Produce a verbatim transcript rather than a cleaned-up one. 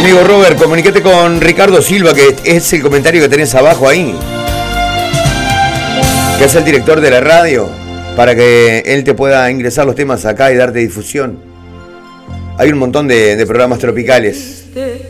Amigo Robert, comunícate con Ricardo Silva, que es el comentario que tenés abajo ahí, que es el director de la radio, para que él te pueda ingresar los temas acá y darte difusión. Hay un montón de, de programas tropicales.